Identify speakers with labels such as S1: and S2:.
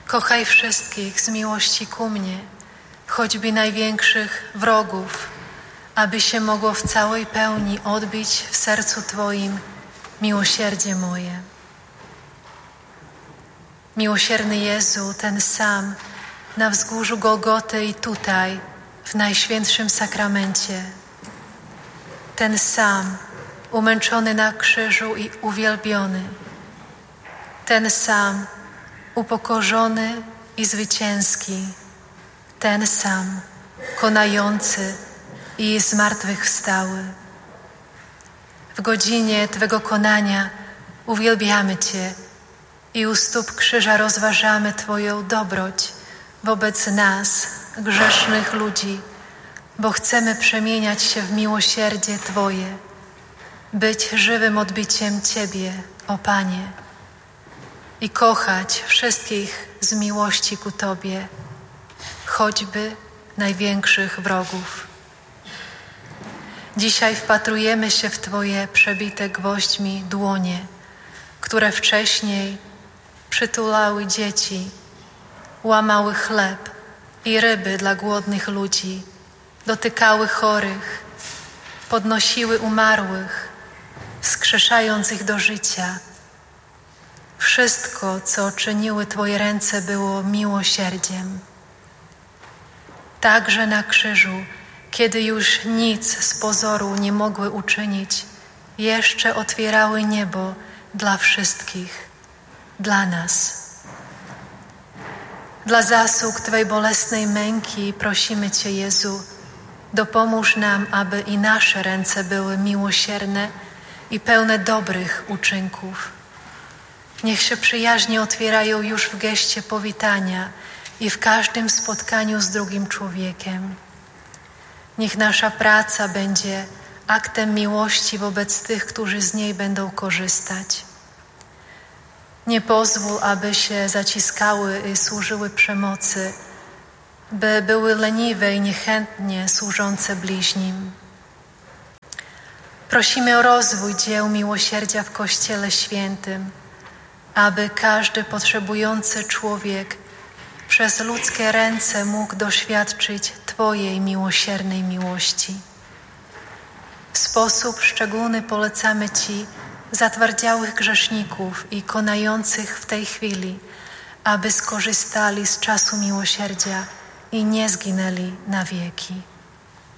S1: Kochaj wszystkich z miłości ku mnie, choćby największych wrogów, aby się mogło w całej pełni odbić w sercu Twoim miłosierdzie moje. Miłosierny Jezu, ten sam na wzgórzu Golgoty i tutaj, w Najświętszym Sakramencie. Ten sam umęczony na krzyżu i uwielbiony. Ten sam upokorzony i zwycięski. Ten sam konający i zmartwychwstały. W godzinie Twego konania uwielbiamy Cię i u stóp krzyża rozważamy Twoją dobroć wobec nas, grzesznych ludzi, bo chcemy przemieniać się w miłosierdzie Twoje, być żywym odbiciem Ciebie, o Panie, i kochać wszystkich z miłości ku Tobie, choćby największych wrogów. Dzisiaj wpatrujemy się w Twoje przebite gwoźdźmi dłonie, które wcześniej przytulały dzieci, łamały chleb i ryby dla głodnych ludzi, dotykały chorych, podnosiły umarłych, wskrzeszając ich do życia. Wszystko, co czyniły Twoje ręce, było miłosierdziem. Także na krzyżu, kiedy już nic z pozoru nie mogły uczynić, jeszcze otwierały niebo dla wszystkich, dla nas. Dla zasług Twej bolesnej męki prosimy Cię, Jezu, dopomóż nam, aby i nasze ręce były miłosierne i pełne dobrych uczynków. Niech się przyjaźnie otwierają już w geście powitania i w każdym spotkaniu z drugim człowiekiem. Niech nasza praca będzie aktem miłości wobec tych, którzy z niej będą korzystać. Nie pozwól, aby się zaciskały i służyły przemocy, by były leniwe i niechętnie służące bliźnim. Prosimy o rozwój dzieł miłosierdzia w Kościele Świętym, aby każdy potrzebujący człowiek przez ludzkie ręce mógł doświadczyć Twojej miłosiernej miłości. W sposób szczególny polecamy Ci zatwardziałych grzeszników i konających w tej chwili, aby skorzystali z czasu miłosierdzia i nie zginęli na wieki.